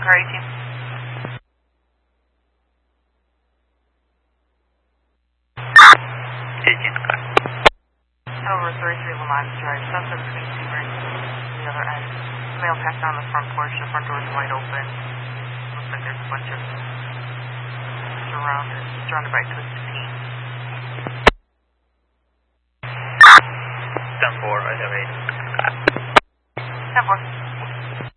car 18. Over 33 Lamont Drive, suspect between two rings to the other end. Male passed down the front porch, the front door is wide open. Looks like there's a bunch of surrounded by twisted teens. 10-4, I have 8. 10-4.